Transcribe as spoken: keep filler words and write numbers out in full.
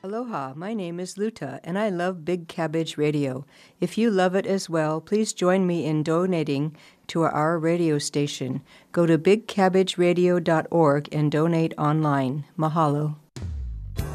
Aloha, my name is Luta, and I love Big Cabbage Radio. If you love it as well, please join me in donating to our radio station. Go to big cabbage radio dot org and donate online. Mahalo.